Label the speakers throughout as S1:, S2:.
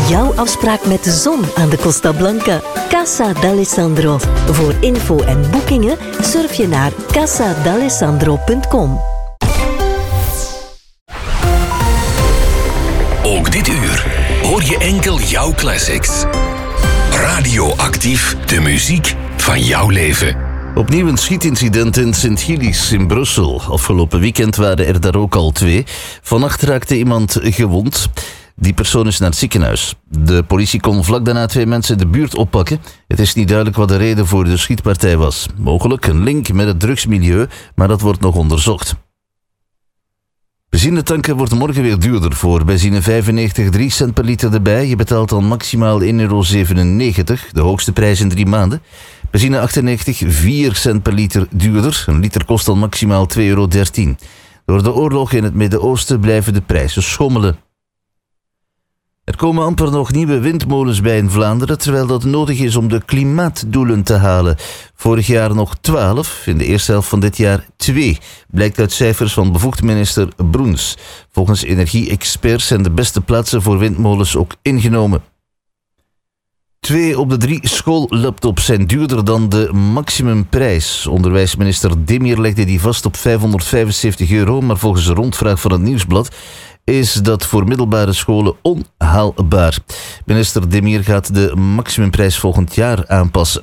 S1: Jouw afspraak met de zon aan de Costa Blanca. Casa d'Alessandro. Voor info en boekingen surf je naar casadalessandro.com.
S2: Ook dit uur hoor je enkel jouw classics. Radioactief, de muziek van jouw leven.
S3: Opnieuw een schietincident in Sint-Gilles in Brussel. Afgelopen weekend waren er daar ook al 2. Vannacht raakte iemand gewond. Die persoon is naar het ziekenhuis. De politie kon vlak daarna 2 mensen in de buurt oppakken. Het is niet duidelijk wat de reden voor de schietpartij was. Mogelijk een link met het drugsmilieu, maar dat wordt nog onderzocht. Benzinetanken wordt morgen weer duurder. Voor benzine 95 3 cent per liter erbij. Je betaalt dan maximaal €1,97, de hoogste prijs in 3 maanden. Benzine 98 4 cent per liter duurder. Een liter kost dan maximaal €2,13. Door de oorlog in het Midden-Oosten blijven de prijzen schommelen. Er komen amper nog nieuwe windmolens bij in Vlaanderen, terwijl dat nodig is om de klimaatdoelen te halen. Vorig jaar nog 12, in de eerste helft van dit jaar 2, blijkt uit cijfers van bevoegd minister Broens. Volgens energie-experts zijn de beste plaatsen voor windmolens ook ingenomen. 2 op de 3 schoollaptops zijn duurder dan de maximumprijs. Onderwijsminister Demir legde die vast op €575, maar volgens een rondvraag van het Nieuwsblad is dat voor middelbare scholen onhaalbaar. Minister Demir gaat de maximumprijs volgend jaar aanpassen.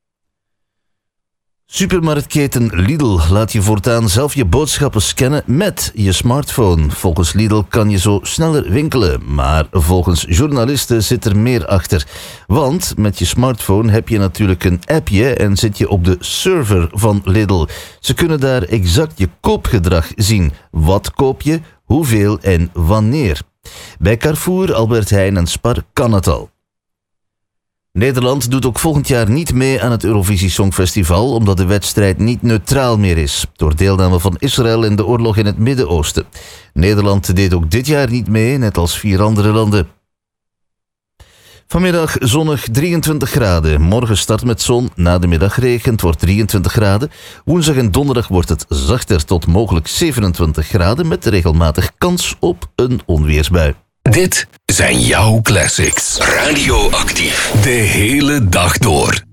S3: Supermarktketen Lidl laat je voortaan zelf je boodschappen scannen met je smartphone. Volgens Lidl kan je zo sneller winkelen, maar volgens journalisten zit er meer achter. Want met je smartphone heb je natuurlijk een appje en zit je op de server van Lidl. Ze kunnen daar exact je koopgedrag zien. Wat koop je, hoeveel en wanneer. Bij Carrefour, Albert Heijn en Spar kan het al. Nederland doet ook volgend jaar niet mee aan het Eurovisie Songfestival, omdat de wedstrijd niet neutraal meer is, door deelname van Israël in de oorlog in het Midden-Oosten. Nederland deed ook dit jaar niet mee, net als 4 andere landen. Vanmiddag zonnig 23 graden. Morgen start met zon, na de middag regent, wordt 23 graden. Woensdag en donderdag wordt het zachter tot mogelijk 27 graden, met regelmatig kans op een onweersbui.
S2: Dit zijn jouw classics. Radioactief. De hele dag door.